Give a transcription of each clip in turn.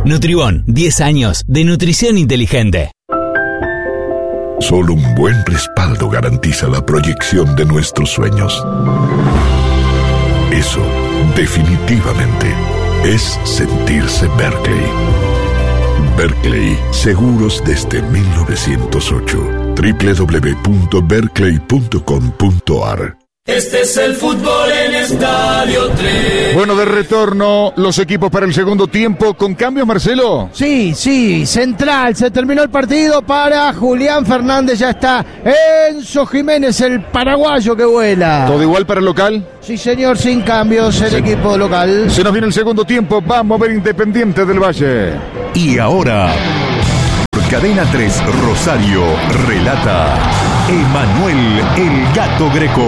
Nutribón, 10 años de nutrición inteligente. Solo un buen respaldo garantiza la proyección de nuestros sueños. Eso, definitivamente, es sentirse Berkeley. Berkeley, seguros desde 1908. www.berkeley.com.ar. Este es el fútbol en Estadio 3. Bueno, de retorno los equipos para el segundo tiempo. ¿Con cambios, Marcelo? Sí, central. Se terminó el partido para Julián Fernández. Ya está Enzo Jiménez, el paraguayo que vuela. ¿Todo igual para el local? Sí, señor, sin cambios el equipo local. Se nos viene el segundo tiempo. Vamos a ver Independiente del Valle. Y ahora, por Cadena 3 Rosario, relata Emanuel el Gato Greco.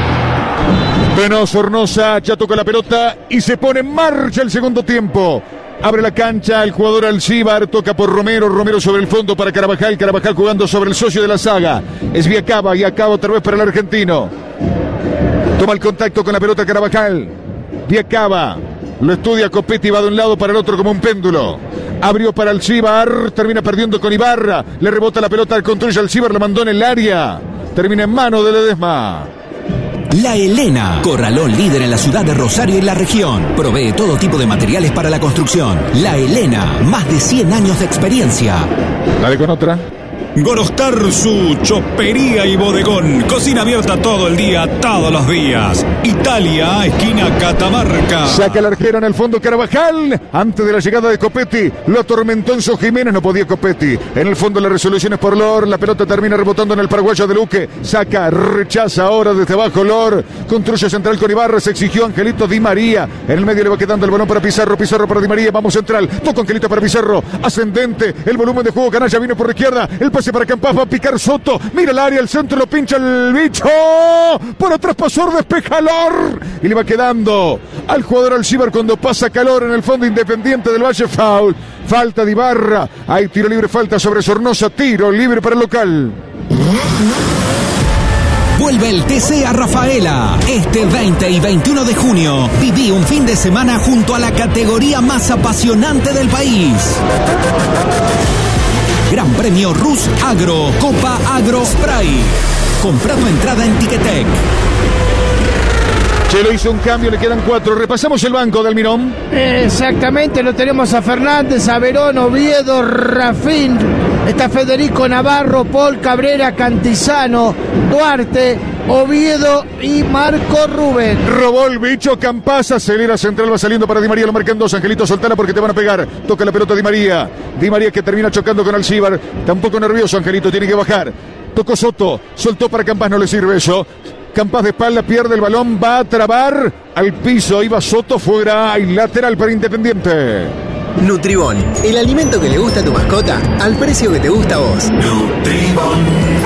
Bueno, Sornosa ya toca la pelota y se pone en marcha el segundo tiempo. Abre la cancha el jugador Alcíbar, toca por Romero sobre el fondo para Carabajal jugando sobre el socio de la saga. Es Viacaba otra vez para el argentino. Toma el contacto con la pelota Carabajal. Viacaba, lo estudia Copetti, va de un lado para el otro como un péndulo. Abrió para Alcíbar, termina perdiendo con Ibarra. Le rebota la pelota al control, Alcíbar la mandó en el área. Termina en mano de Ledesma. La Helena, corralón líder en la ciudad de Rosario y la región. Provee todo tipo de materiales para la construcción. La Helena, más de 100 años de experiencia. Dale con otra. Gorostarzu, chopería y bodegón. Cocina abierta todo el día, todos los días. Italia, esquina Catamarca. Saca el arquero en el fondo Carabajal. Antes de la llegada de Copetti, lo atormentó Enzo Jiménez, no podía Copetti. En el fondo la resolución es por Lor. La pelota termina rebotando en el paraguayo de Luque. Saca, rechaza ahora desde abajo Lor. Construye central con Ibarra, se exigió Angelito Di María. En el medio le va quedando el balón para Pizarro para Di María. Vamos central, toca Angelito para Pizarro. Ascendente, el volumen de juego canalla vino por la izquierda. El pase para Campas, va a picar Soto, mira el área, el centro lo pincha el bicho, por atrás pasó, despeja Lor y le va quedando al jugador Alcíbar cuando pasa Calor en el fondo. Independiente del Valle, foul, falta de Ibarra, hay tiro libre, falta sobre Sornosa, tiro libre para el local. Vuelve el TC a Rafaela. Este 20 y 21 de junio, viví un fin de semana junto a la categoría más apasionante del país. Gran Premio Rus Agro, Copa Agro Spray. Comprá tu entrada en Ticketek. Chelo hizo un cambio, le quedan 4. Repasamos el banco de Almirón. Exactamente, lo tenemos a Fernández, a Verón, Oviedo, Rafín. Está Federico Navarro, Paul Cabrera, Cantizano, Duarte, Oviedo y Marco Rubén. Robó el bicho, Campas, acelera central, va saliendo para Di María, lo marcan 2. Angelito, soltala porque te van a pegar. Toca la pelota Di María que termina chocando con Alcíbar. Tampoco nervioso Angelito, tiene que bajar. Tocó Soto, soltó para Campas, no le sirve eso. Campas de espalda, pierde el balón, va a trabar al piso, iba Soto, fuera, y lateral para Independiente. Nutribón, el alimento que le gusta a tu mascota, al precio que te gusta a vos. Nutribón,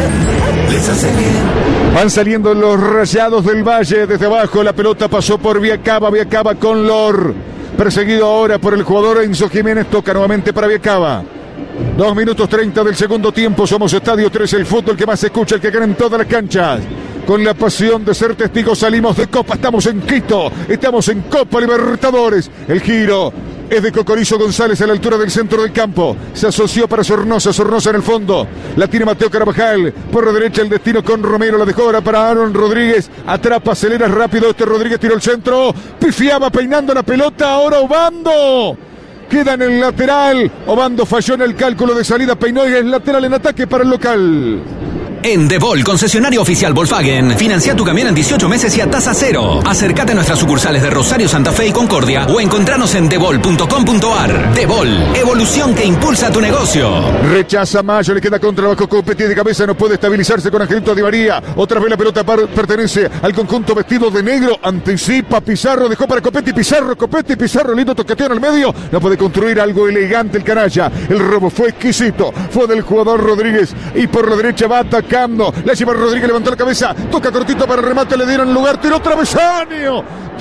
les hace bien. Van saliendo los Rayados del Valle, desde abajo la pelota pasó por Viacaba con Lor. Perseguido ahora por el jugador Enzo Jiménez, toca nuevamente para Viacaba. 2 minutos 30 del segundo tiempo, somos Estadio 3, el fútbol que más se escucha, el que gana en todas las canchas. Con la pasión de ser testigos salimos de Copa, estamos en Quito, estamos en Copa Libertadores. El giro es de Cocorizo González a la altura del centro del campo. Se asoció para Sornosa en el fondo. La tiene Mateo Carabajal. Por la derecha el destino con Romero. La dejó ahora para Aaron Rodríguez. Atrapa, acelera rápido. Rodríguez tiró el centro. Pifiaba peinando la pelota. Ahora Obando. Queda en el lateral. Obando falló en el cálculo de salida. Peinó y es lateral en ataque para el local. En Devol, concesionario oficial Volkswagen, financia tu camión en 18 meses y a tasa cero. Acércate a nuestras sucursales de Rosario, Santa Fe y Concordia o encontranos en devol.com.ar. Devol, evolución que impulsa tu negocio. Rechaza Mayo, le queda contra bajo Copetti de cabeza, no puede estabilizarse con Angelito Di María. Otra vez la pelota pertenece al conjunto vestido de negro. Anticipa Pizarro, dejó para Copetti, Copetti, Pizarro, lindo toqueteo en el medio. No puede construir algo elegante el canalla. El robo fue exquisito, fue del jugador Rodríguez y por la derecha va a atacar. La lleva Rodríguez, levantó la cabeza, toca cortito para el remate, le dieron lugar, tiró travesaño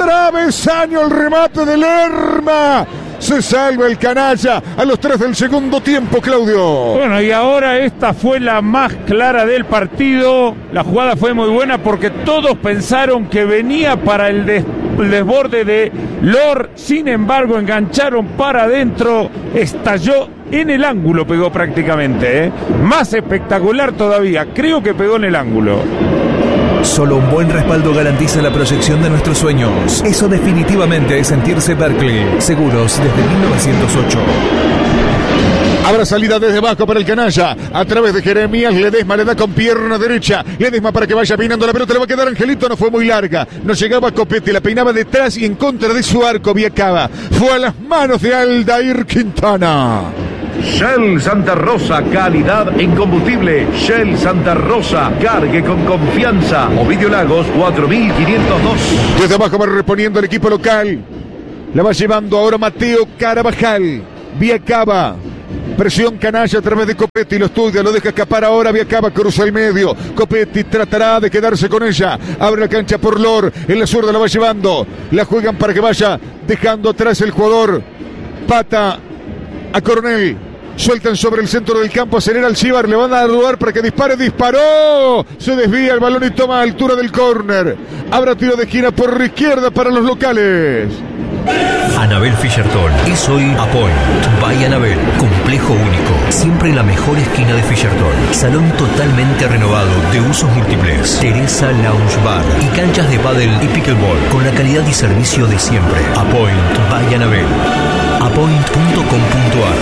el remate de Lerma. Se salva el canalla a los 3 del segundo tiempo, Claudio. Bueno, y ahora esta fue la más clara del partido. La jugada fue muy buena porque todos pensaron que venía para el desborde de Lor, sin embargo engancharon para adentro, estalló en el ángulo, pegó prácticamente, más espectacular todavía, creo que pegó en el ángulo. Solo un buen respaldo garantiza la proyección de nuestros sueños. Eso definitivamente es sentirse Berkeley. Seguros desde 1908. Habrá salida desde abajo para el canalla. A través de Jeremías, Ledesma le da con pierna derecha. Ledesma para que vaya peinando la pelota. Le va a quedar Angelito, no fue muy larga. No llegaba Copete, la peinaba detrás y en contra de su arco Viacaba. Fue a las manos de Aldair Quintana. Shell Santa Rosa, calidad en combustible. Shell Santa Rosa, cargue con confianza. Ovidio Lagos, 4502. Desde abajo va reponiendo el equipo local. La va llevando ahora Mateo Carabajal. Viacaba. Presión canalla a través de Copetti, lo estudia, lo deja escapar ahora, Viacaba, cruza el medio, Copetti tratará de quedarse con ella, abre la cancha por Lor, en la zurda la va llevando, la juegan para que vaya dejando atrás el jugador, pata a Coronel, sueltan sobre el centro del campo, acelera al Cibar, le van a dar lugar para que dispare, disparó, se desvía el balón y toma altura del córner, habrá tiro de esquina por izquierda para los locales. Anabel Fischerton es hoy Apoint by Anabel. Complejo único, siempre en la mejor esquina de Fischerton. Salón totalmente renovado de usos múltiples. Teresa Lounge Bar y canchas de pádel y pickleball con la calidad y servicio de siempre. Apoint by Anabel. Apoint.com.ar.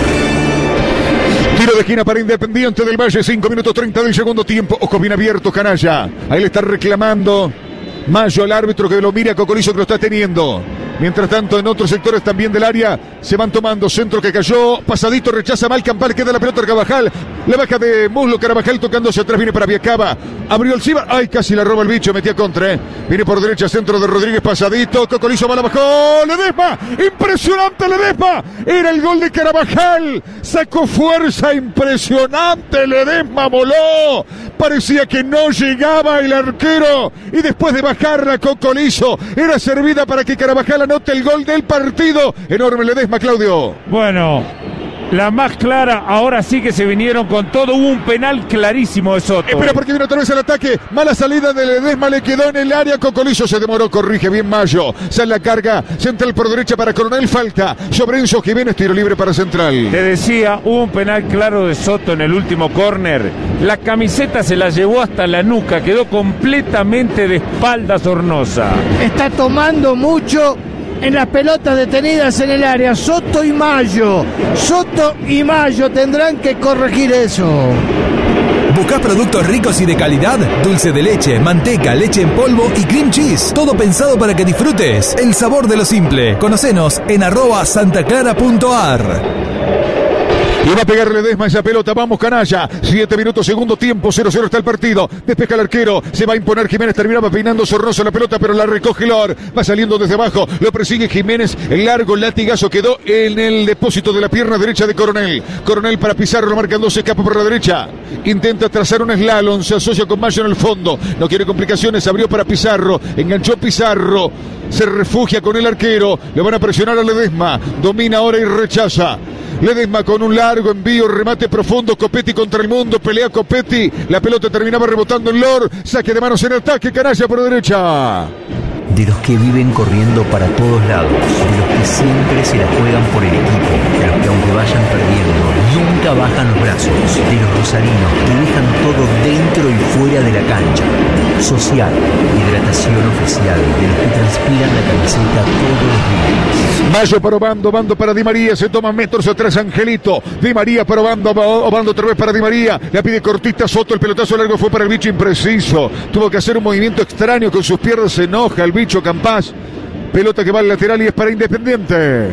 Tiro de esquina para Independiente del Valle, 5 minutos 30 del segundo tiempo. Ojos bien abiertos, canalla. Ahí le está reclamando Mayo al árbitro que lo mira a Cocolizo que lo está teniendo. Mientras tanto, en otros sectores también del área se van tomando. Centro que cayó, pasadito, rechaza mal Campal, queda la pelota a Carabajal. La baja de muslo, Carabajal tocándose atrás, viene para Viacaba. Abrió el Cibar, ay, casi la roba el bicho, metía contra, Viene por derecha, centro de Rodríguez, pasadito. Cocolizo, bala bajó, Ledesma, impresionante Ledesma. Era el gol de Carabajal, sacó fuerza, impresionante Ledesma, voló. Parecía que no llegaba el arquero y después de bajarla Cocolizo, era servida para que Carabajal anote el gol del partido. Enorme Ledesma, Claudio. Bueno, la más clara, ahora sí que se vinieron con todo. Hubo un penal clarísimo de Soto. Espera porque viene otra vez el ataque. Mala salida de Ledesma, le quedó en el área. Cocolizo se demoró, corrige bien Mayo. Sale la carga, central por derecha para Coronel. Falta sobre Enzo Jiménez, tiro libre para Central. Te decía, hubo un penal claro de Soto en el último córner. La camiseta se la llevó hasta la nuca, quedó completamente de espalda Sornosa. Está tomando mucho en las pelotas detenidas en el área. Soto y Mayo tendrán que corregir eso. ¿Buscás productos ricos y de calidad? Dulce de leche, manteca, leche en polvo y cream cheese. Todo pensado para que disfrutes el sabor de lo simple. Conocenos en @santaclara.ar. Y va a pegar Ledesma esa pelota, vamos canalla, 7 minutos, segundo tiempo, 0-0 está el partido, despeja el arquero, se va a imponer Jiménez, terminaba peinando Sornoso la pelota, pero la recoge Lor, va saliendo desde abajo, lo persigue Jiménez, el largo latigazo quedó en el depósito de la pierna derecha de Coronel, Coronel para Pizarro, lo marcan 2, escapa por la derecha, intenta trazar un slalom, se asocia con Mayo en el fondo, no quiere complicaciones, abrió para Pizarro, enganchó Pizarro, se refugia con el arquero, le van a presionar a Ledesma, domina ahora y rechaza. Ledesma con un largo envío, remate profundo, Copetti contra el mundo, pelea Copetti, la pelota terminaba rebotando en Lor, saque de manos en ataque, canalla por derecha. De los que viven corriendo para todos lados, de los que siempre se la juegan por el equipo, de los que aunque vayan perdiendo, nunca bajan los brazos, de los rosarinos que dejan todo dentro y fuera de la cancha. Social, hidratación oficial, de los que transpiran la camiseta todos los días. Mayo probando, Bando para Di María, se toma metros atrás Angelito, Di María probando, Bando otra vez para Di María, la pide cortita Soto, el pelotazo largo fue para el bicho impreciso, tuvo que hacer un movimiento extraño con sus piernas, se enoja el bicho Campás, pelota que va al lateral y es para Independiente.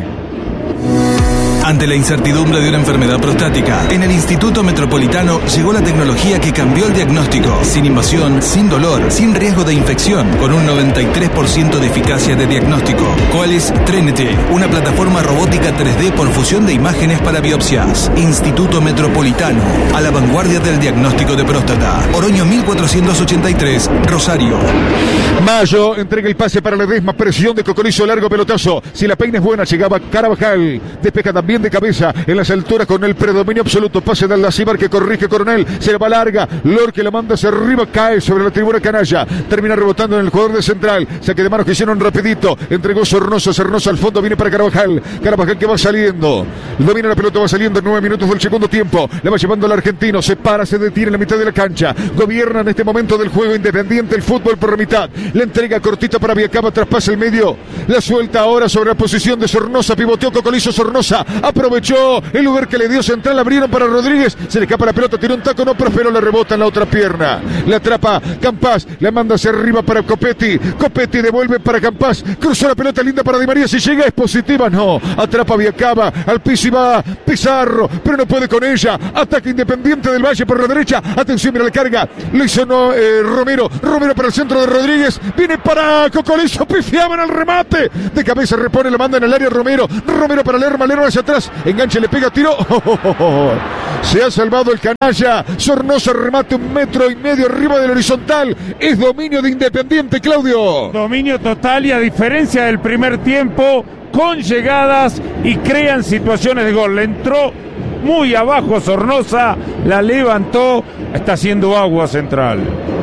Ante la incertidumbre de una enfermedad prostática, en el Instituto Metropolitano llegó la tecnología que cambió el diagnóstico. Sin invasión, sin dolor, sin riesgo de infección, con un 93% de eficacia de diagnóstico. Qualis Trinity, una plataforma robótica 3D por fusión de imágenes para biopsias. Instituto Metropolitano, a la vanguardia del diagnóstico de próstata. Oroño 1483, Rosario. Mayo entrega el pase para Ledesma, presión de Cocolizo, largo pelotazo. Si la peina es buena, llegaba Carabajal, despeja también bien de cabeza en las alturas con el predominio absoluto. Pase de Aldacíbar que corrige Coronel, se le va larga, Lor que la manda hacia arriba, cae sobre la tribuna canalla, termina rebotando en el jugador de Central, saque de manos que hicieron rapidito, entregó Sornosa al fondo, viene para Carvajal que va saliendo, domina la pelota, va saliendo en 9 minutos del segundo tiempo, la va llevando el argentino, se para, se detiene en la mitad de la cancha, gobierna en este momento del juego Independiente el fútbol por mitad, la entrega cortita para Viacaba, traspasa el medio, la suelta ahora sobre la posición de Sornosa, pivoteó Cocolizo, Sornosa aprovechó el lugar que le dio Central, abrieron para Rodríguez, se le escapa la pelota, tiró un taco, no prosperó, le rebota en la otra pierna, la atrapa Campas, la manda hacia arriba para Copetti devuelve para Campas, cruzó la pelota linda para Di María, si llega es positiva, no, atrapa Viacaba, al piso y va Pizarro, pero no puede con ella, ataque Independiente del Valle por la derecha, atención, mira la carga, lo hizo Romero para el centro de Rodríguez, viene para Cocolizo, pifiaba en el remate, de cabeza repone, la manda en el área Romero para Lerma hacia atrás, enganche, le pega, tiró, se ha salvado el canalla, Sornosa remate 1,5 metros arriba del horizontal, es dominio de Independiente, Claudio. Dominio total y a diferencia del primer tiempo, con llegadas y crean situaciones de gol. Le entró muy abajo Sornosa, la levantó, está haciendo agua Central.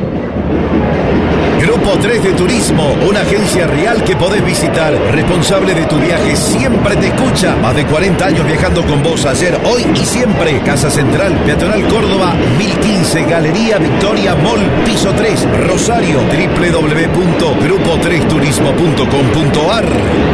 Grupo 3 de Turismo, una agencia real que podés visitar. Responsable de tu viaje, siempre te escucha. Más de 40 años viajando con vos, ayer, hoy y siempre. Casa Central, Peatonal Córdoba, 1015, Galería Victoria Mall, piso 3, Rosario, www.grupo3turismo.com.ar.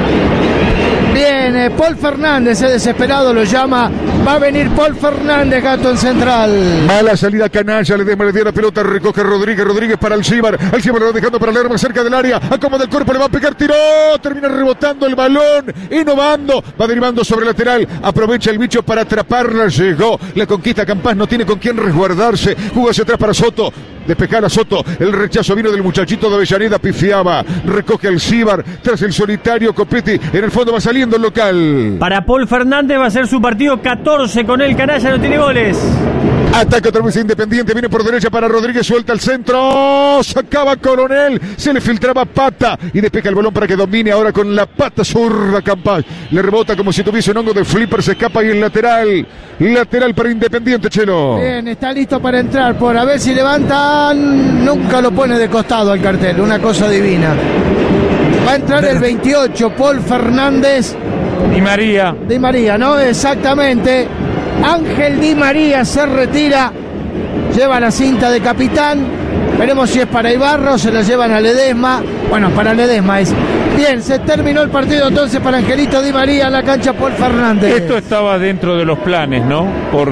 Bien, Paul Fernández, desesperado lo llama. Va a venir Paul Fernández, Gato en Central. Mala salida canalla, le dio la pelota, recoge Rodríguez para Alcíbar lo va dejando para Lerma cerca del área, acomoda el cuerpo, le va a pegar, tiró, termina rebotando el balón, innovando, va derivando sobre el lateral, aprovecha el bicho para atraparla, llegó, la conquista Campas, no tiene con quién resguardarse, jugó hacia atrás para Soto, despejar a Soto, el rechazo vino del muchachito de Avellaneda, pifiaba, recoge Alcíbar, tras el solitario Copetti, en el fondo va saliendo el local. Para Paul Fernández va a ser su partido 14 con el canalla, no tiene goles. Ataca otra vez Independiente, viene por derecha para Rodríguez, suelta el centro, sacaba Coronel, se le filtraba Pata y despeja el balón para que domine ahora con la pata zurda Campas, le rebota como si tuviese un hongo de flipper, se escapa y el lateral para Independiente, Chelo. Bien, está listo para entrar, por a ver si levantan, nunca lo pone de costado al cartel, una cosa divina. Va a entrar el 28, Paul Fernández. Di María, ¿no? Exactamente. Ángel Di María se retira, lleva la cinta de capitán, veremos si es para Ibarra, se la llevan a Ledesma, bueno, para Ledesma es. Bien, se terminó el partido entonces para Angelito Di María en la cancha Paul Fernández. Esto estaba dentro de los planes, ¿no?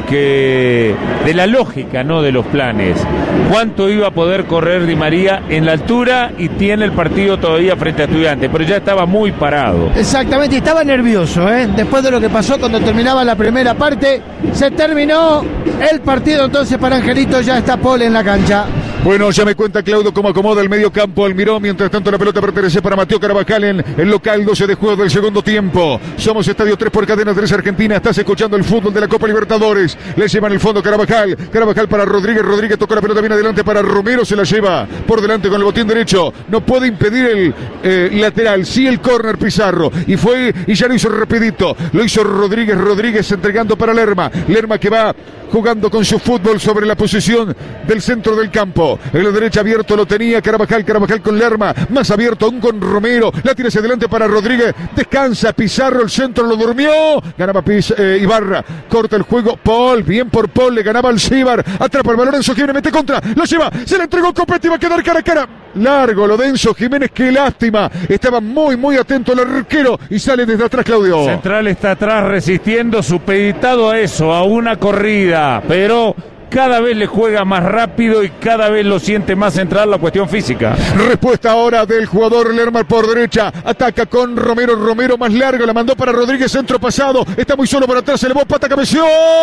Porque de la lógica, ¿no? De los planes. ¿Cuánto iba a poder correr Di María en la altura y tiene el partido todavía frente a Estudiantes? Pero ya estaba muy parado. Exactamente, y estaba nervioso, ¿eh? Después de lo que pasó cuando terminaba la primera parte, se terminó el partido entonces para Angelito, ya está Paul en la cancha. Bueno, ya me cuenta Claudio cómo acomoda el medio campo Almirón. Mientras tanto, la pelota pertenece para Mateo Carvajal en el local 12 de juego del segundo tiempo. Somos Estadio 3 por Cadena 3 Argentina. Estás escuchando el fútbol de la Copa Libertadores. Le llevan el fondo Carvajal para Rodríguez tocó la pelota bien adelante para Romero. Se la lleva por delante con el botín derecho. No puede impedir el lateral. Sí el córner Pizarro. Y ya lo hizo rapidito. Lo hizo Rodríguez entregando para Lerma que va jugando con su fútbol sobre la posición del centro del campo. En la derecha abierto lo tenía Carvajal con Lerma, más abierto aún con Romero, la tira hacia adelante para Rodríguez, descansa Pizarro, el centro lo durmió, ganaba Ibarra, corta el juego, Paul, bien por Paul, le ganaba Alcíbar, atrapa el balón, Enzo Jiménez, mete contra, lo lleva, se le entregó Copetti, va a quedar cara a cara, largo lo de Enzo Jiménez, qué lástima, estaba muy atento el arquero y sale desde atrás Claudio. Central está atrás resistiendo, supeditado a eso, a una corrida, pero cada vez le juega más rápido y cada vez lo siente más central la cuestión física. Respuesta ahora del jugador Lerma por derecha, ataca con Romero más largo, la mandó para Rodríguez, centro pasado, está muy solo por atrás, se elevó, pata, cabeció,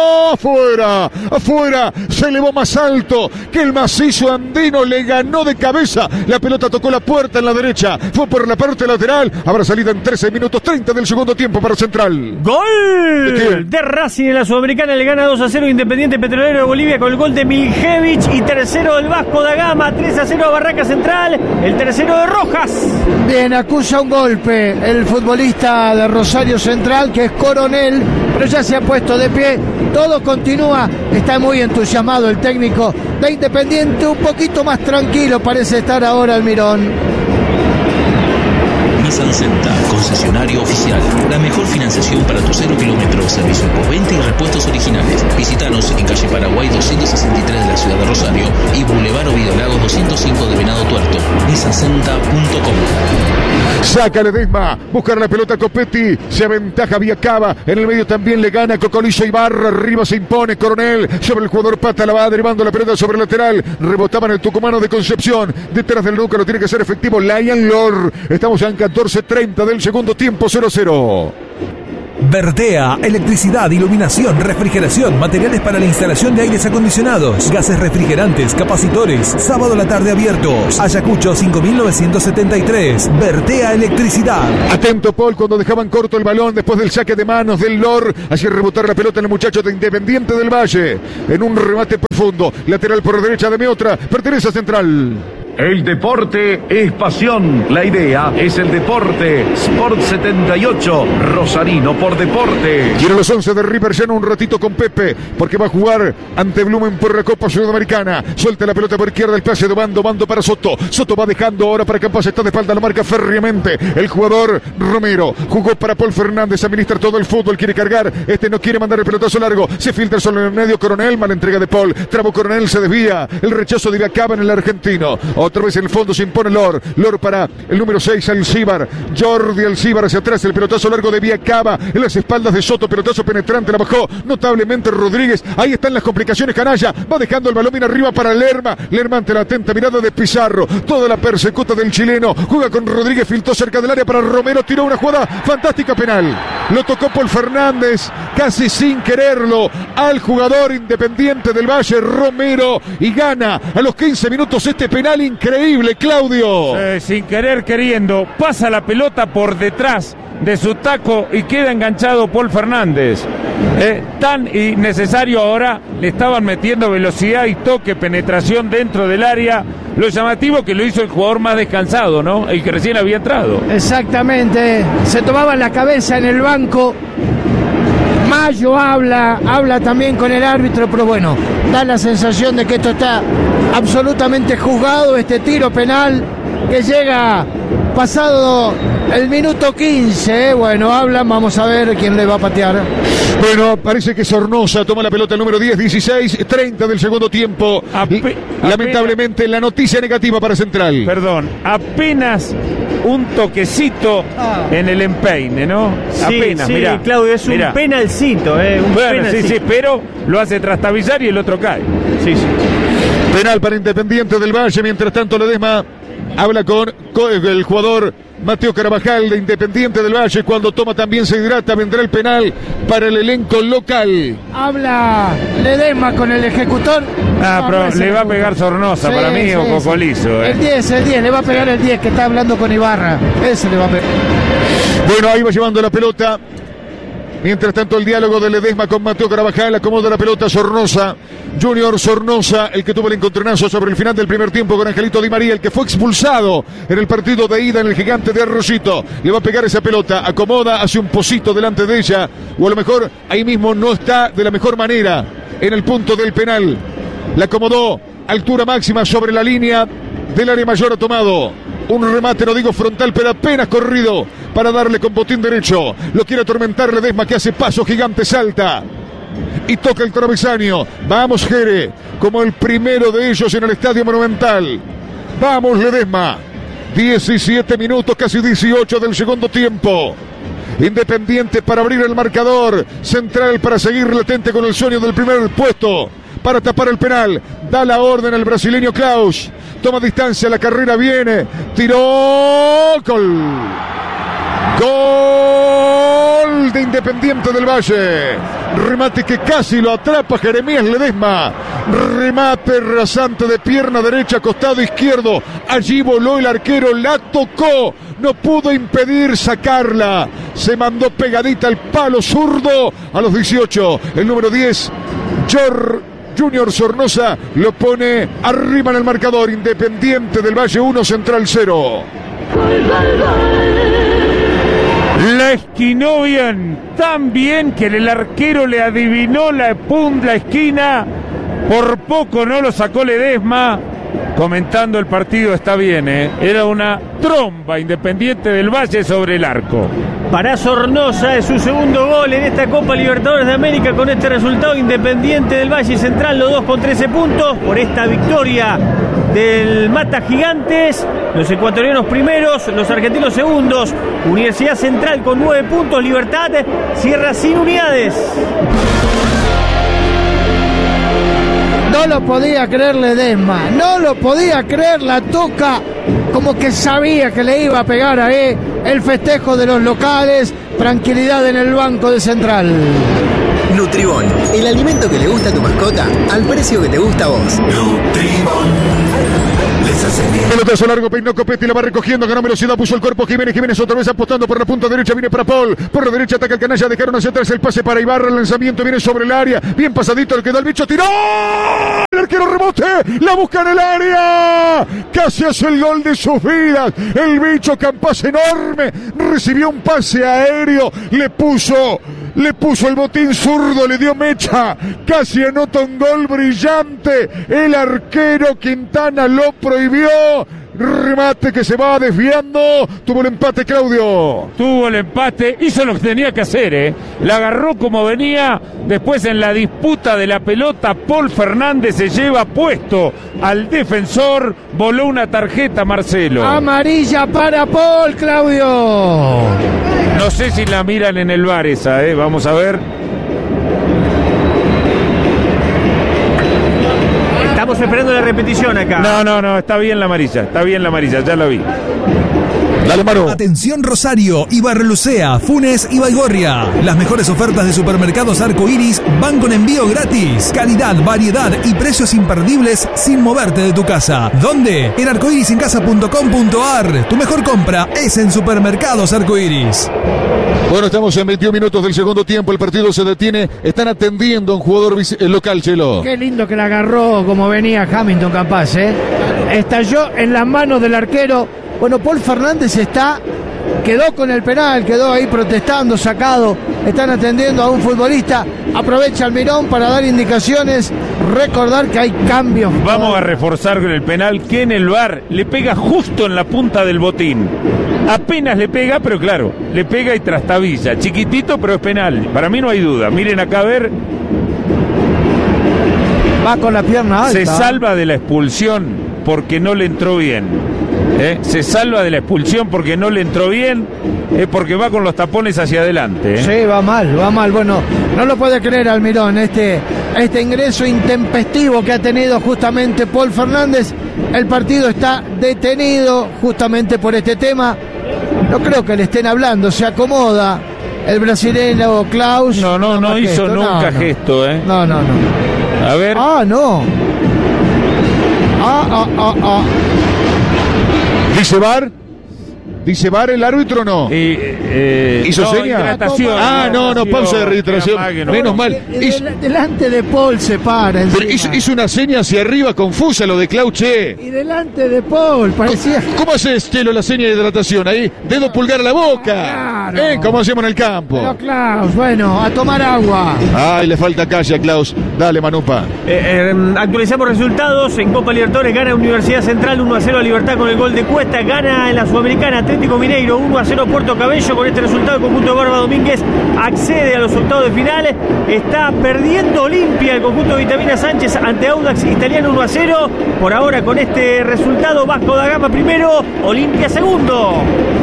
afuera, se elevó más alto que el macizo andino, le ganó de cabeza, la pelota tocó la puerta en la derecha, fue por la parte lateral, habrá salida en 13 minutos 30 del segundo tiempo para Central. ¡Gol! De Racing en la Sudamericana, le gana 2-0 Independiente Petrolero de Bolivia Bolivia con el gol de Miljevic, y tercero del Vasco da Gama, 3-0 a Barraca Central, el tercero de Rojas. Bien, acusa un golpe el futbolista de Rosario Central, que es Coronel, pero ya se ha puesto de pie. Todo continúa, está muy entusiasmado el técnico de Independiente, un poquito más tranquilo parece estar ahora Almirón. Nissan Centa, concesionario oficial. La mejor financiación para tu 0 kilómetros, servicio postventa y repuestos originales. Visítanos en calle Paraguay 263 de la ciudad de Rosario y Boulevard Ovidio Lagos 205 de Venado Tuerto. nissancenta.com. Saca Ledesma, buscar la pelota Copetti, se aventaja Viacaba, en el medio también le gana Cocolizo Ibarra, arriba se impone Coronel, sobre el jugador Pata, la va derivando la pelota sobre el lateral, rebotaba en el tucumano de Concepción, detrás del núcleo tiene que ser efectivo Lion Lord. Estamos en 14:30 del segundo tiempo, 0-0. Vertea, electricidad, iluminación, refrigeración, materiales para la instalación de aires acondicionados, gases refrigerantes, capacitores, sábado a la tarde abiertos. Ayacucho 5973, Vertea Electricidad. Atento Paul cuando dejaban corto el balón después del saque de manos del Lord, hacía rebotar la pelota en el muchacho de Independiente del Valle, en un remate profundo, lateral por derecha de Meotra, pertenece a Central. El deporte es pasión. La idea es el deporte. Sport 78. Rosarino por deporte. Quiero los 11 de River ya en un ratito con Pepe, porque va a jugar ante Blumen por la Copa Sudamericana. Suelta la pelota por izquierda, el pase de Bando para Soto. Soto va dejando ahora para Campas, está de espalda, la marca férreamente el jugador Romero. Jugó para Paul Fernández, administra todo el fútbol, quiere cargar. Este no quiere mandar el pelotazo largo. Se filtra solo en el medio Coronel, mala entrega de Paul. Trabo Coronel, se desvía. El rechazo de Viacaba en el argentino. Otra vez en el fondo se impone Lord para el número 6, Alcíbar. Jordi Alcíbar hacia atrás, el pelotazo largo de Viacaba en las espaldas de Soto, pelotazo penetrante, la bajó notablemente Rodríguez. Ahí están las complicaciones, Canalla. Va dejando el balón bien arriba para Lerma. Lerma ante la atenta mirada de Pizarro. Toda la persecuta del chileno. Juega con Rodríguez, filtró cerca del área para Romero. Tiró una jugada fantástica penal. Lo tocó Paul Fernández, casi sin quererlo, al jugador Independiente del Valle, Romero, y gana a los 15 minutos este penal increíble, Claudio. Sin querer queriendo, pasa la pelota por detrás de su taco y queda enganchado Paul Fernández. Tan innecesario ahora, le estaban metiendo velocidad y toque, penetración dentro del área. Lo llamativo que lo hizo el jugador más descansado, ¿no? El que recién había entrado. Exactamente, se tomaba la cabeza en el banco. Mayo habla también con el árbitro, pero bueno, da la sensación de que esto está absolutamente juzgado, este tiro penal que llega pasado el minuto 15, bueno, hablan, vamos a ver quién le va a patear. Bueno, parece que Sornosa toma la pelota el número 10, 16, 30 del segundo tiempo. Lamentablemente la noticia negativa para Central. Perdón, apenas un toquecito en el empeine, ¿no? Sí, apenas, sí, mirá, Claudio, es un penalcito, un penalcito. Sí, pero lo hace trastabillar y el otro cae. Sí. Penal para Independiente del Valle, mientras tanto Ledesma habla con el jugador Mateo Carabajal de Independiente del Valle. Cuando toma también se hidrata, vendrá el penal para el elenco local. Habla Ledesma con el ejecutor. Pero le va a pegar Sornosa, para mí, o Cocolizo. El 10, le va a pegar el 10 que está hablando con Ibarra. Ese le va a pegar. Bueno, ahí va llevando la pelota. Mientras tanto el diálogo de Ledesma con Mateo Carabajal, acomoda la pelota Sornosa, Junior Sornosa, el que tuvo el encontronazo sobre el final del primer tiempo con Angelito Di María, el que fue expulsado en el partido de ida en el Gigante de Arroyito. Le va a pegar esa pelota, acomoda, hace un pocito delante de ella, o a lo mejor ahí mismo no está de la mejor manera en el punto del penal. La acomodó, altura máxima sobre la línea del área mayor, ha tomado un remate, no digo frontal, pero apenas corrido para darle con botín derecho. Lo quiere atormentar Ledesma, que hace paso gigante, salta y toca el travesaño. Vamos, Jere, como el primero de ellos en el Estadio Monumental. Vamos, Ledesma. 17 minutos, casi 18 del segundo tiempo. Independiente para abrir el marcador. Central para seguir latente con el sueño del primer puesto, para tapar el penal. Da la orden al brasileño Klaus. Toma distancia, la carrera viene. Tiró. Gol. Gol de Independiente del Valle. Remate que casi lo atrapa Jeremías Ledesma. Remate rasante de pierna derecha, costado izquierdo. Allí voló el arquero, la tocó. No pudo impedir sacarla. Se mandó pegadita al palo zurdo a los 18. El número 10, Junior Sornosa lo pone arriba en el marcador. Independiente del Valle 1, Central 0. La esquinó bien, tan bien que el arquero le adivinó la esquina. Por poco no lo sacó Ledesma. Comentando el partido está bien, Era una tromba Independiente del Valle sobre el arco. Para Sornosa es su segundo gol en esta Copa Libertadores de América. Con este resultado, Independiente del Valle y Central, los dos con 13 puntos. Por esta victoria del Mata Gigantes, los ecuatorianos primeros, los argentinos segundos. Universidad Central con 9 puntos. Libertad cierra sin unidades. No lo podía creer Ledesma, no lo podía creer. La Toca, como que sabía que le iba a pegar ahí el festejo de los locales. Tranquilidad en el banco de Central. Nutribón, el alimento que le gusta a tu mascota al precio que te gusta a vos. Nutribón. Pelotazo largo, peinó Copetti, la va recogiendo, ganó velocidad, puso el cuerpo Jiménez otra vez apostando por la punta derecha, viene para Paul, por la derecha ataca el canalla, dejaron hacia atrás el pase para Ibarra, el lanzamiento viene sobre el área, bien pasadito, le quedó el bicho, tiró, el arquero rebote, la busca en el área, casi hace el gol de sus vidas, el bicho Campas enorme, recibió un pase aéreo, le puso el botín zurdo, le dio mecha, casi anota un gol brillante, el arquero Quintana lo prohibió, remate que se va desviando, tuvo el empate Claudio. Tuvo el empate, hizo lo que tenía que hacer, la agarró como venía, después en la disputa de la pelota, Paul Fernández se lleva puesto al defensor, voló una tarjeta Marcelo. Amarilla para Paul, Claudio. No sé si la miran en el VAR esa, vamos a ver. Estamos esperando la repetición acá. No, está bien la amarilla, ya la vi. Dale, Maro. Atención Rosario, Ibarlucea, Funes y Baigorria. Las mejores ofertas de supermercados Arco Iris van con envío gratis. Calidad, variedad y precios imperdibles sin moverte de tu casa. ¿Dónde? En arcoirisencasa.com.ar. Tu mejor compra es en Supermercados Arco Iris. Bueno, estamos en 21 minutos del segundo tiempo, el partido se detiene, están atendiendo a un jugador local, Chelo. Qué lindo que la agarró como venía Hamilton Campas, Estalló en las manos del arquero. Bueno, Paul Fernández quedó con el penal, quedó ahí protestando, sacado. Están atendiendo a un futbolista. Aprovecha Almirón para dar indicaciones. Recordar que hay cambios. Vamos a reforzar con el penal que en el VAR le pega justo en la punta del botín. Apenas le pega, pero claro, le pega y trastabilla. Chiquitito, pero es penal. Para mí no hay duda. Miren acá a ver. Va con la pierna alta. Se salva de la expulsión porque no le entró bien. Se salva de la expulsión porque no le entró bien, porque va con los tapones hacia adelante. Sí, va mal. Bueno, no lo puede creer Almirón, este ingreso intempestivo que ha tenido justamente Paul Fernández. El partido está detenido justamente por este tema. No creo que le estén hablando, se acomoda el brasileño Klaus. No hizo nunca gesto, No. A ver. No. ¿Dice VAR el árbitro no? ¿Hizo seña? Pausa de registración. Menos mal. Delante de Paul se para. Pero hizo una seña hacia arriba confusa lo de Clauche. Y delante de Paul, parecía. ¿Cómo haces, Chelo, la seña de hidratación? Ahí, dedo pulgar a la boca. Claro. Como hacemos en el campo. Pero Klaus, bueno, a tomar agua. Ay, le falta calle a Klaus. Dale, Manupa. Actualizamos resultados. En Copa Libertadores gana Universidad Central 1-0 a Libertad con el gol de Cuesta. Gana en la Sudamericana Atlético Mineiro 1-0 Puerto Cabello. Con este resultado el conjunto de Barba Domínguez accede a los octavos de finales. Está perdiendo Olimpia el conjunto de Vitamina Sánchez ante Audax Italiano 1-0. Por ahora con este resultado Vasco da Gama primero, Olimpia segundo.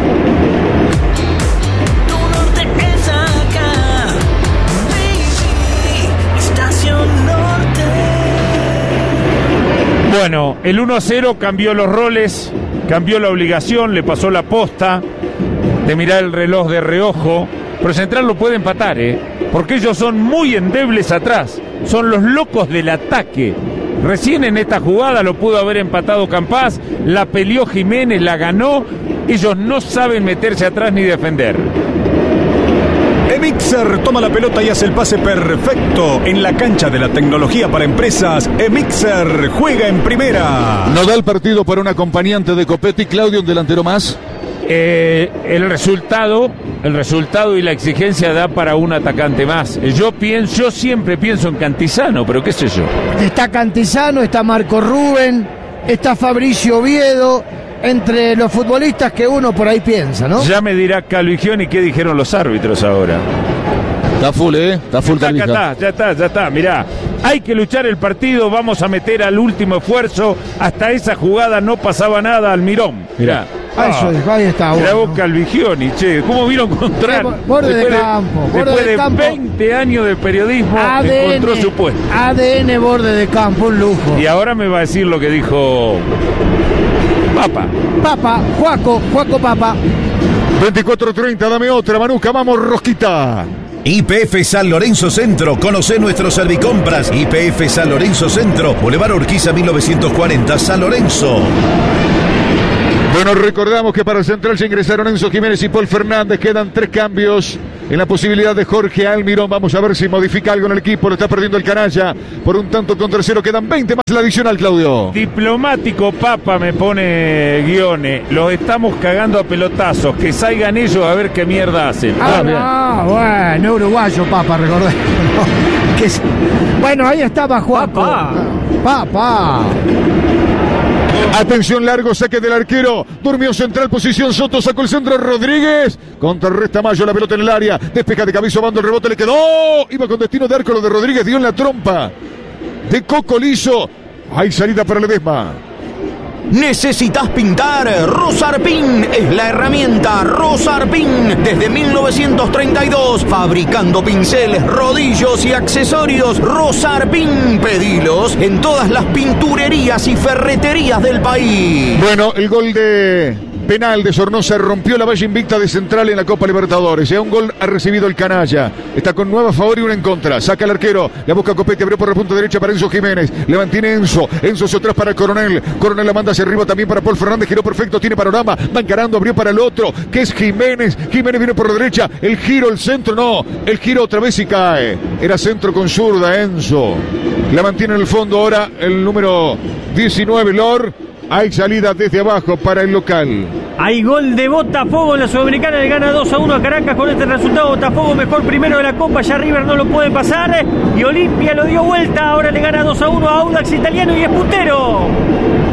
Bueno, el 1-0 cambió los roles, cambió la obligación, le pasó la posta de mirar el reloj de reojo, pero Central lo puede empatar, porque ellos son muy endebles atrás, son los locos del ataque. Recién en esta jugada lo pudo haber empatado Campas, la peleó Jiménez, la ganó, ellos no saben meterse atrás ni defender. Emixer toma la pelota y hace el pase perfecto en la cancha de la tecnología para empresas. Emixer juega en primera. ¿No da el partido para un acompañante de Copetti, Claudio, un delantero más? El resultado y la exigencia da para un atacante más. Yo siempre pienso en Cantizano, pero qué sé yo. Está Cantizano, está Marco Rubén, está Fabricio Oviedo, entre los futbolistas que uno por ahí piensa, ¿no? Ya me dirá Calvigioni qué dijeron los árbitros ahora. Está full, Está full. Ya está, mirá. Hay que luchar el partido, vamos a meter al último esfuerzo. Hasta esa jugada no pasaba nada, Almirón. Mirá. Ahí está. Mirá vos, Calvigioni, che, ¿cómo vino a encontrar? Borde de campo. Después de 20 años de periodismo, encontró su puesto. ADN borde de campo, un lujo. Y ahora me va a decir lo que dijo Juaco Papa. 24:30, dame otra, Manuca, vamos, Rosquita. YPF San Lorenzo Centro. Conoce nuestros servicompras. YPF San Lorenzo Centro. Boulevard Urquiza 1940, San Lorenzo. Bueno, recordamos que para el Central se ingresaron Enzo Jiménez y Paul Fernández. Quedan 3 cambios en la posibilidad de Jorge Almirón. Vamos a ver si modifica algo en el equipo. Lo está perdiendo el canalla por un tanto contra 0. Quedan 20 más la adicional, Claudio. Diplomático Papa me pone Guione. Los estamos cagando a pelotazos. Que salgan ellos a ver qué mierda hacen. Bueno, uruguayo Papa, recordé. Bueno, ahí estaba Juaco. Papa. Atención, largo saque del arquero. Durmió central, posición Soto, sacó el centro Rodríguez. Contrarresta Mayo, la pelota en el área. Despeja de cabeza, bando el rebote, le quedó. Iba con destino de arco, lo de Rodríguez dio en la trompa de Coco Liso. Hay salida para Ledesma. ¿Necesitas pintar? Rosarpin es la herramienta. Rosarpin, desde 1932, fabricando pinceles, rodillos y accesorios. Rosarpin, pedilos en todas las pinturerías y ferreterías del país. Bueno, el gol de penal de Sornosa rompió la valla invicta de Central en la Copa Libertadores. Ya un gol ha recibido el canalla. Está con 9 a favor y 1 en contra. Saca el arquero, la busca Copetti, abrió por la punta derecha para Enzo Jiménez. Le mantiene Enzo hacia atrás para Coronel. Coronel la manda hacia arriba también para Paul Fernández. Giró perfecto, tiene panorama. Va encarando, abrió para el otro, que es Jiménez. Jiménez viene por la derecha. El giro, el centro, no. El giro otra vez y cae. Era centro con zurda, Enzo. La mantiene en el fondo ahora el número 19, Lor. Hay salida desde abajo para el local. Hay gol de Botafogo en la Sudamericana, le gana 2-1 a Caracas. Con este resultado Botafogo mejor primero de la Copa, ya River no lo puede pasar y Olimpia lo dio vuelta, ahora le gana 2-1 a Audax Italiano y es puntero.